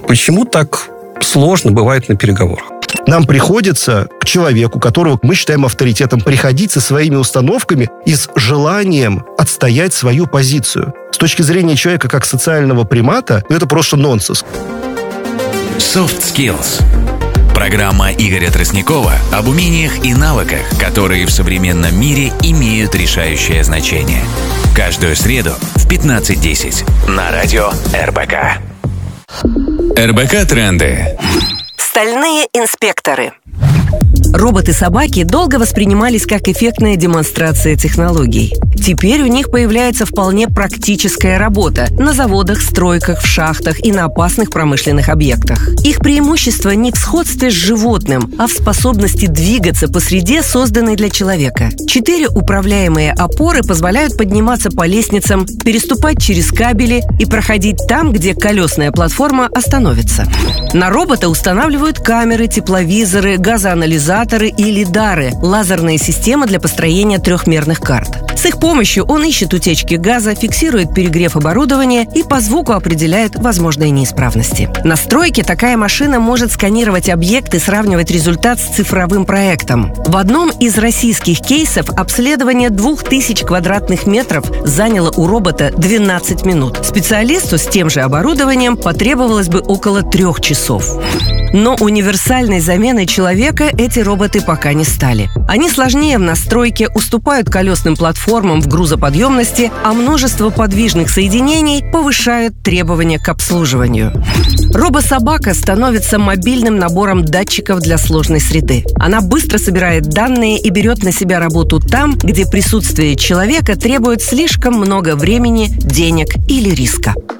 Почему так сложно бывает на переговорах? Нам приходится к человеку, которого мы считаем авторитетом, приходить со своими установками и с желанием отстоять свою позицию. С точки зрения человека как социального примата, это просто нонсенс. Soft Skills. Программа Игоря Тростникова об умениях и навыках, которые в современном мире имеют решающее значение. Каждую среду в 15:10 на радио РБК. РБК Тренды. Стальные инспекторы. Роботы-собаки долго воспринимались как эффектная демонстрация технологий. Теперь у них появляется вполне практическая работа на заводах, стройках, в шахтах и на опасных промышленных объектах. Их преимущество не в сходстве с животным, а в способности двигаться по среде, созданной для человека. 4 управляемые опоры позволяют подниматься по лестницам, переступать через кабели и проходить там, где колесная платформа остановится. На робота устанавливают камеры, тепловизоры, газоанализаторы и лидары – лазерные системы для построения трехмерных карт. С их помощью он ищет утечки газа, фиксирует перегрев оборудования и по звуку определяет возможные неисправности. На стройке такая машина может сканировать объект и сравнивать результат с цифровым проектом. В одном из российских кейсов обследование 2000 квадратных метров заняло у робота 12 минут. Специалисту с тем же оборудованием потребовалось бы около 3 часов. Но универсальной заменой человека эти роботы пока не стали. Они сложнее в настройке, уступают колесным платформам в грузоподъемности, а множество подвижных соединений повышают требования к обслуживанию. Робособака становится мобильным набором датчиков для сложной среды. Она быстро собирает данные и берет на себя работу там, где присутствие человека требует слишком много времени, денег или риска.